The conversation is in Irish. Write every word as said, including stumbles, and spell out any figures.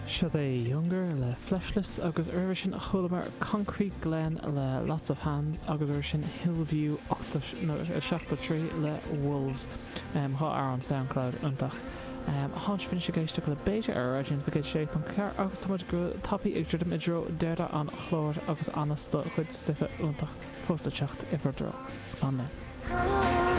Should they younger le fleshless agus Irvishin Hulmer Concrete Glen le Lots of Hands agus Irvishin Hillview Octash no Shachta Tree le Wolves um hot are on SoundCloud undach um hunch finish a geist le beta ar agent because shape on car agus tamad go topi ag drum idro derda an chlor agus anasta chud stifa undach post a chacht ever draw on